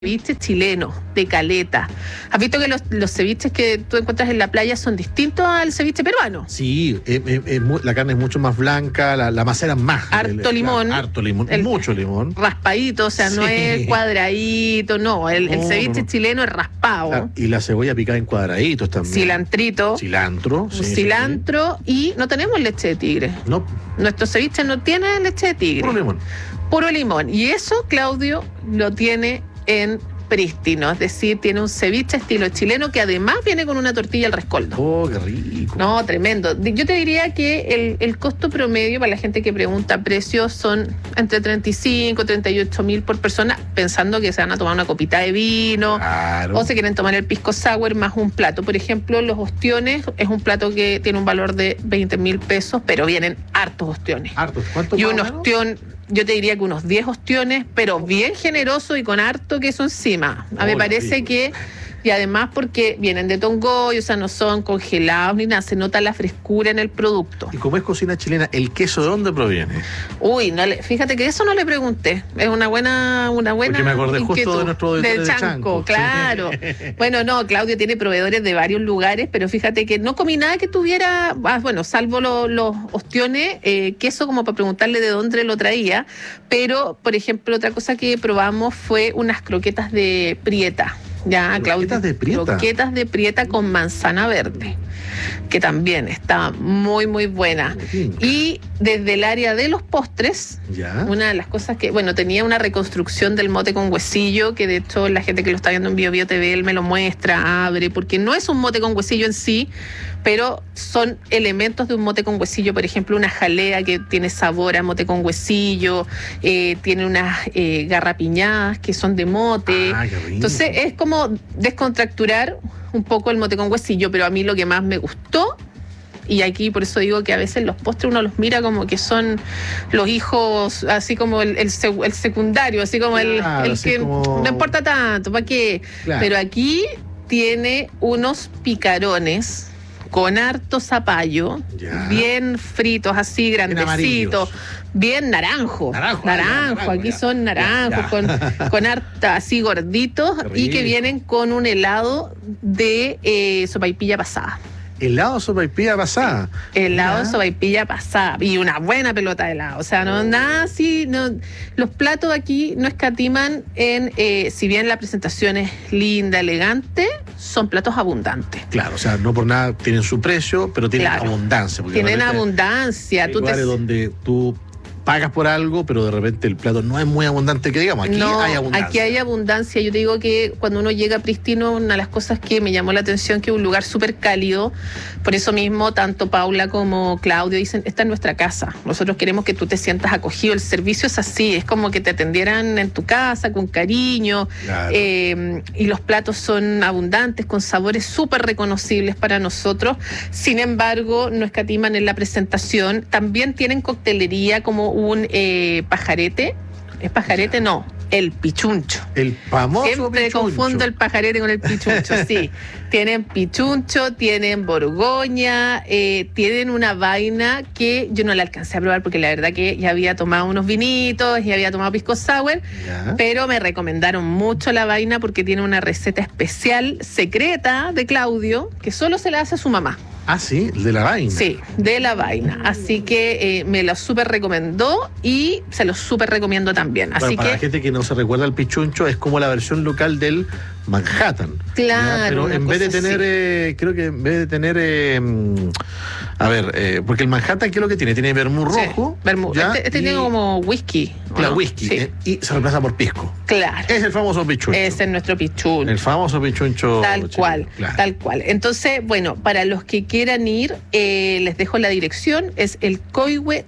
ceviche chileno, de caleta. ¿Has visto que los ceviches que tú encuentras en la playa son distintos al ceviche peruano? Sí, la carne es mucho más blanca, la macera más. Harto limón. Harto limón, mucho limón. Raspadito, o sea, no es cuadradito, no. El ceviche chileno es raspado. Y la cebolla picada en cuadraditos también. Cilantrito. Cilantro. Cilantro. Y no tenemos leche de tigre. No. Nuestro ceviche no tiene leche de tigre. Puro limón. Puro limón. Y eso, Claudio, lo tiene en Prístino, es decir, tiene un ceviche estilo chileno que además viene con una tortilla al rescoldo. Oh, qué rico. No, tremendo. Yo te diría que el costo promedio para la gente que pregunta precios son entre 35, 38 mil por persona, pensando que se van a tomar una copita de vino, claro, o se quieren tomar el pisco sour más un plato. Por ejemplo, los ostiones es un plato que tiene un valor de 20 mil pesos, pero vienen hartos ostiones. ¿Hartos? ¿Cuánto? Y un ostión, yo te diría que unos 10 ostiones, pero bien generoso y con harto queso encima. A mí me parece que, y además porque vienen de Tongoy, o sea, no son congelados ni nada, se nota la frescura en el producto. Y como es cocina chilena, ¿el queso de dónde proviene? Uy, fíjate que eso no le pregunté. Es una buena porque me acordé inquietud. Justo de nuestro auditorio de Chanco, claro. Sí. Bueno, no, Claudio tiene proveedores de varios lugares, pero fíjate que no comí nada que tuviera, bueno, salvo los ostiones, queso como para preguntarle de dónde lo traía, pero, por ejemplo, otra cosa que probamos fue unas croquetas de prieta. Ya, Claudio. ¿Croquetas de prieta? Croquetas de prieta con manzana verde, que también está muy, muy buena. Y desde el área de los postres, ¿ya? Una de las cosas que, bueno, tenía una reconstrucción del mote con huesillo, que de hecho la gente que lo está viendo en BioBio TV, él me lo muestra, abre, porque no es un mote con huesillo en sí, pero son elementos de un mote con huesillo. Por ejemplo, una jalea que tiene sabor a mote con huesillo, tiene unas garrapiñadas que son de mote. Entonces es como descontracturar un poco el mote con huesillo, pero a mí lo que más me gustó, y aquí por eso digo que a veces los postres uno los mira como que son los hijos, así como el secundario, así como el que como... no importa tanto, ¿para qué? Claro. Pero aquí tiene unos picarones con harto zapallo, bien fritos, así grandecitos, bien naranjo, aquí son naranjos, con harta, así gorditos, y que vienen con un helado de sopaipilla pasada. ¿Helado de sopaipilla pasada? Helado de sopaipilla pasada. Y una buena pelota de helado. O sea, no nada así. No, los platos aquí no escatiman en, si bien la presentación es linda, elegante, son platos abundantes. Claro, o sea, no por nada tienen su precio, pero tienen abundancia. Tienen abundancia. Hay lugares donde tú pagas por algo, pero de repente el plato no es muy abundante que digamos. Aquí hay abundancia. Aquí hay abundancia. Yo te digo que cuando uno llega a Prístino, una de las cosas que me llamó la atención, que es un lugar súper cálido. Por eso mismo, tanto Paula como Claudio dicen, esta es nuestra casa. Nosotros queremos que tú te sientas acogido. El servicio es así, es como que te atendieran en tu casa, con cariño. Claro. Y los platos son abundantes, con sabores súper reconocibles para nosotros. Sin embargo, no escatiman en la presentación. También tienen coctelería como un pajarete. ¿Es pajarete? No, el pichuncho. El famoso Siempre pichuncho. Confundo el pajarete con el pichuncho, sí. Tienen pichuncho, tienen borgoña, tienen una vaina que yo no la alcancé a probar porque la verdad que ya había tomado unos vinitos y había tomado pisco sour, pero me recomendaron mucho la vaina porque tiene una receta especial, secreta de Claudio, que solo se la hace a su mamá. Ah, sí, de la vaina. Sí, de la vaina. Así que me lo súper recomendó y se lo súper recomiendo también. Así para la gente que no se recuerda, el pichuncho es como la versión local del Manhattan. Claro. Pero en vez de tener, creo que en vez de tener, porque el Manhattan, ¿qué es lo que tiene? Tiene vermú rojo. Vermú. Este tiene como whisky. Claro, whisky. Sí. Y se reemplaza por pisco. Claro. Es el famoso pichuncho. Ese es nuestro pichuncho. El famoso pichuncho. Tal cual, claro. Tal cual. Entonces, bueno, para los que quieran ir, les dejo la dirección. Es el Coihue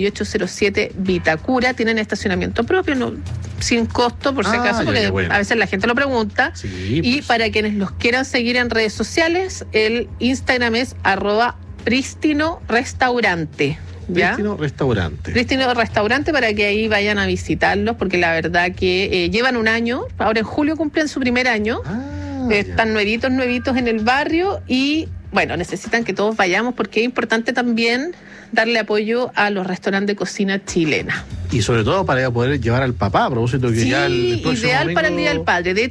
3807 Vitacura. Tienen estacionamiento propio, no, sin costo, por si acaso, porque a veces la gente lo pregunta. Sí, y pues, para quienes los quieran seguir en redes sociales, el Instagram es @prístinorestaurante. Prístino Restaurante. Prístino Restaurante, para que ahí vayan a visitarlos, porque la verdad que llevan un año, ahora en julio cumplen su primer año. Están nuevitos en el barrio y bueno, necesitan que todos vayamos porque es importante también darle apoyo a los restaurantes de cocina chilena. Y sobre todo para poder llevar al papá, a propósito que ya el próximo ideal domingo... para el Día del Padre. De